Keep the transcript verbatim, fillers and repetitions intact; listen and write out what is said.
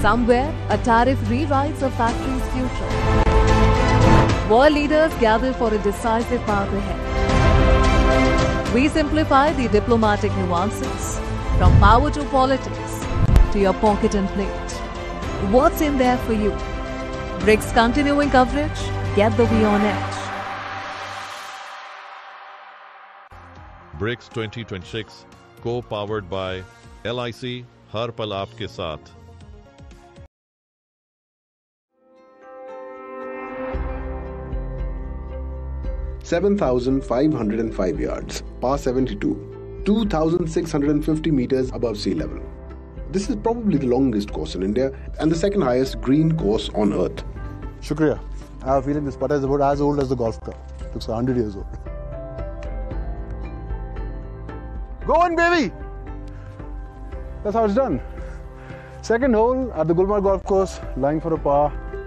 Somewhere, a tariff rewrites a factory's future. World leaders gather for a decisive path ahead. We simplify the diplomatic nuances, from power to politics, to your pocket and plate. What's in there for you? BRICS continuing coverage. Get the V on edge. BRICS twenty twenty-six, co-powered by L I C, हर पल आपके साथ. seven thousand five hundred five yards, par seventy-two, two thousand six hundred fifty meters above sea level. This is probably the longest course in India and the second highest green course on earth. Shukriya. I have a feeling this putter is about as old as the golf club. Looks one hundred years old. Go on, baby! That's how it's done. Second hole at the Gulmarg Golf Course, lying for a par.